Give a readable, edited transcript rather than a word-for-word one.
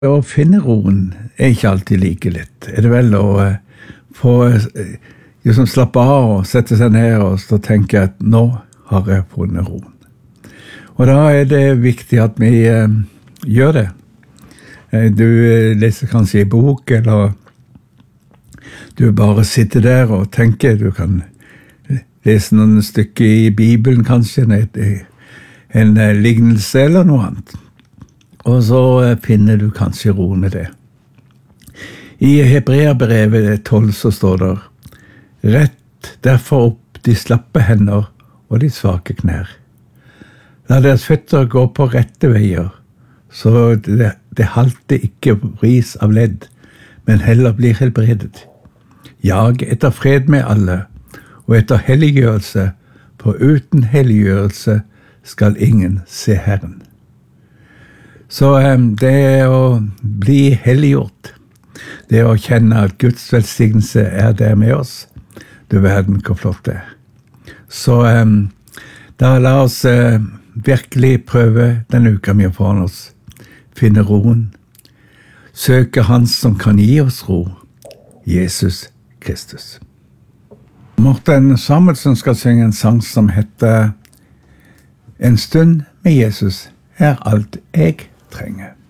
Å finne roen ikke alltid like lett. Det vel å få liksom slappe av og sette seg ned og så tenke at nå har jeg funnet roen. Og da det viktig at vi gjør det. Du leser kanskje i bok, eller du bare sitter der og tenker. Du kan lese noen stykker i Bibelen kanskje, en lignelse eller noe annet. Og så finner du kanskje ro med det. I Hebreerbrevet 12 så står det: Rett derfor opp de slappe hender og de svake knær. La deres føtter gå på rette veier, så det halter ikke vris av ledd, men heller blir helbredet. Jag etter fred med alle, og etter helliggjørelse, for uten helliggjørelse skal ingen se Herren. Så det å bli helliggjort, det å kjenne at Guds velsignelse der med oss, du verden hvor flott det. Så da la oss virkelig prøve denne uka vi har foran oss, finne roen, søke Han som kan gi oss ro, Jesus Kristus. Morten Samuelsen skal synge en sang som heter En stund med Jesus alt jeg trenger.